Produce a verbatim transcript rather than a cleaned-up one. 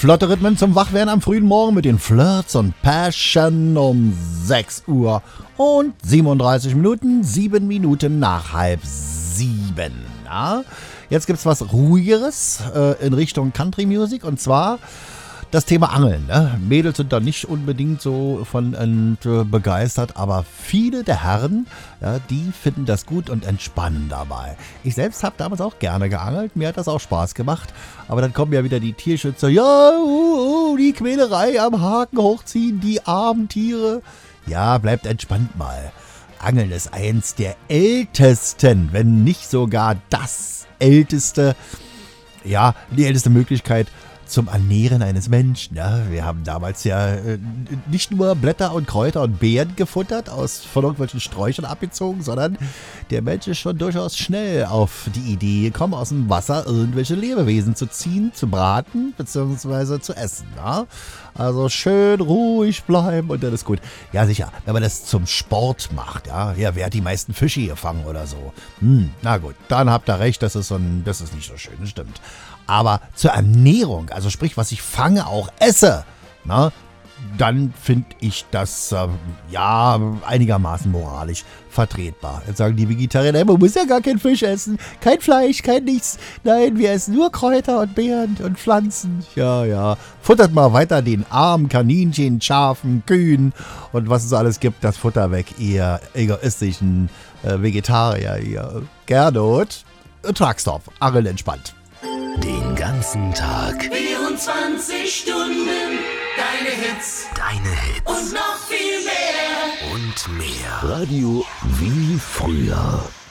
Flotte Rhythmen zum Wachwerden am frühen Morgen mit den Flirts und Passion um sechs Uhr und siebenunddreißig Minuten, sieben Minuten nach halb sieben. Ja? Jetzt gibt's was Ruhigeres äh, in Richtung Country Music und zwar das Thema Angeln. Ne? Mädels sind da nicht unbedingt so von äh, begeistert, aber viele der Herren, ja, die finden das gut und entspannen dabei. Ich selbst habe damals auch gerne geangelt, mir hat das auch Spaß gemacht, aber dann kommen ja wieder die Tierschützer, ja, uh, uh, die Quälerei am Haken hochziehen, die armen Tiere. Ja, bleibt entspannt mal. Angeln ist eins der ältesten, wenn nicht sogar das älteste, ja, die älteste Möglichkeit zum Ernähren eines Menschen. Ja, wir haben damals ja äh, nicht nur Blätter und Kräuter und Beeren gefuttert, aus von irgendwelchen Sträuchern abgezogen, sondern der Mensch ist schon durchaus schnell auf die Idee gekommen, aus dem Wasser irgendwelche Lebewesen zu ziehen, zu braten bzw. zu essen. Ja? Also schön ruhig bleiben und dann ist gut. Ja, sicher, wenn man das zum Sport macht, ja, ja, wer hat die meisten Fische gefangen oder so? Hm, na gut, dann habt ihr recht, das ist, so ein, das ist nicht so schön, das stimmt. Aber zur Ernährung, also sprich, was ich fange, auch esse, na, dann finde ich das äh, ja einigermaßen moralisch vertretbar. Jetzt sagen die Vegetarier, man muss ja gar kein Fisch essen, kein Fleisch, kein nichts. Nein, wir essen nur Kräuter und Beeren und Pflanzen. Ja, ja. Futtert mal weiter den armen Kaninchen, Schafen, Kühen und was es alles gibt, das Futter weg, ihr egoistischen äh, Vegetarier. Ihr Gernot, Tragsdorf, Arel entspannt. Den ganzen Tag. vierundzwanzig Stunden. Deine Hits. Deine Hits. Und noch viel mehr. Und mehr. Radio wie früher.